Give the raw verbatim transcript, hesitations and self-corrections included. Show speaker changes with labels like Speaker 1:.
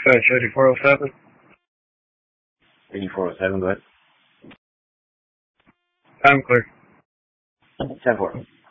Speaker 1: Fetch eighty-four oh seven.
Speaker 2: eighty-four oh seven, go ahead.
Speaker 1: I'm clear.
Speaker 2: ten four.